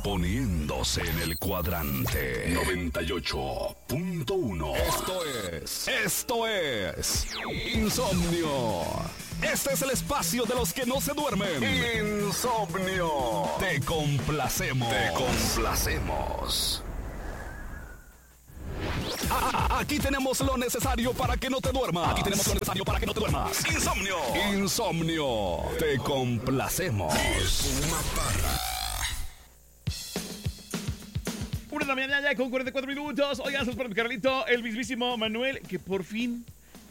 poniéndose en el cuadrante 98.1. Esto es Insomnio. Este es el espacio de los que no se duermen. Insomnio. Te complacemos. Aquí tenemos lo necesario para que no te duermas. Insomnio. Te complacemos. Una de la mañana ya con 44 minutos. Oigan, sus mi Carlito, el mismísimo Manuel, que por fin,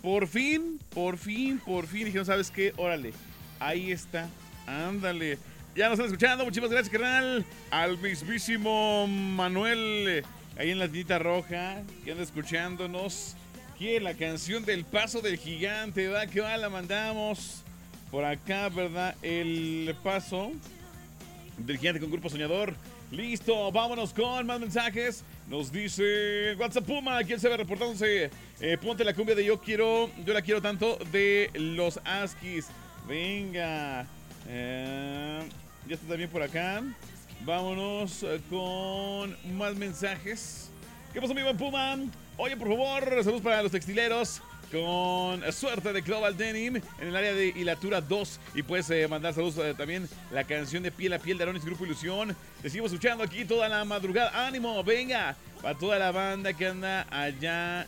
dijeron, ¿sabes qué? Órale, ahí está, ándale. Ya nos están escuchando, muchísimas gracias, carnal. Al mismísimo Manuel, ahí en la tinta roja, que anda escuchándonos. Quiere la canción del Paso del Gigante, ¿verdad? Que va, la mandamos por acá, ¿verdad? El Paso del Gigante con Grupo Soñador. Listo, vámonos con más mensajes. Nos dice WhatsApp Puma, ¿quién se va reportándose? Ponte la cumbia de yo la quiero tanto de los Askis. Venga. Ya está también por acá. Vámonos con más mensajes. ¿Qué pasa, mi buen Puma? Oye, por favor, saludos para los textileros. Con suerte de Global Denim en el área de Hilatura 2. Y puedes mandar saludos también la canción de Piel a Piel de Aronis Grupo Ilusión. Te seguimos escuchando aquí toda la madrugada. ¡Ánimo! Venga, para toda la banda que anda allá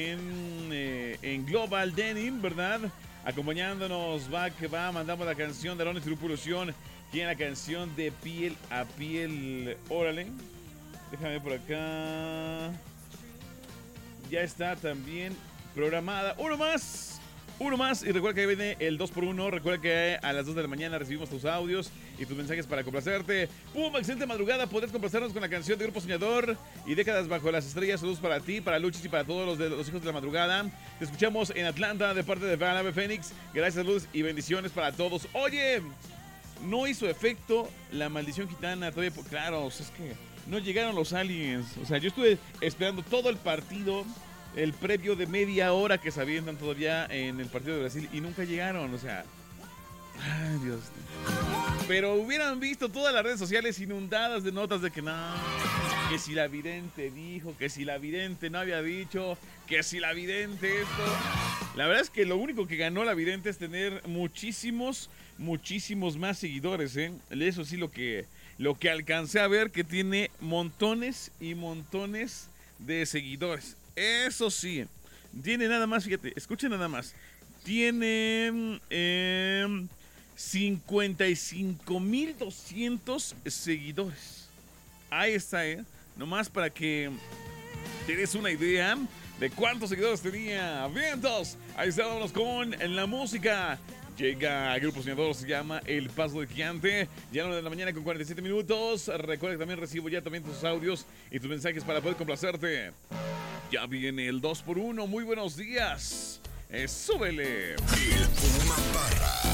en Global Denim, ¿verdad? Acompañándonos, mandamos la canción de Aronis Grupo Ilusión. Tiene la canción de Piel a Piel. Órale. Déjame por acá. Ya está también programada. Uno más. Y recuerda que viene el 2x1. Recuerda que a las 2 de la mañana recibimos tus audios y tus mensajes para complacerte. Puma, excelente madrugada. Podés complacernos con la canción de Grupo Soñador y Décadas Bajo las Estrellas. Saludos para ti, para Luchis y para todos los hijos de la madrugada. Te escuchamos en Atlanta de parte de Van Ave Fénix. Gracias, saludos y bendiciones para todos. Oye, no hizo efecto la maldición gitana todavía. Claro, es que no llegaron los aliens. O sea, yo estuve esperando todo el partido, el previo de media hora que se avientan todavía en el partido de Brasil y nunca llegaron, o sea. Ay, Dios. Pero hubieran visto todas las redes sociales inundadas de notas de que no, que si la vidente dijo, que si la vidente no había dicho, que si la vidente esto. La verdad es que lo único que ganó la vidente es tener muchísimos más seguidores, ¿eh? Eso sí, lo que alcancé a ver, que tiene montones y montones de seguidores. Eso sí, tiene nada más, fíjate, escuchen nada más. Tiene 55,200 seguidores. Ahí está, nomás para que te des una idea de cuántos seguidores tenía. ¡Vientos! Ahí está, vámonos con la música. Llega el Grupo Soñador, se llama El Paso del Gigante. Ya a la 9 de la mañana con 47 minutos. Recuerda que también recibo ya también tus audios y tus mensajes para poder complacerte. Ya viene el 2x1. Muy buenos días. Súbele. El Puma Parra.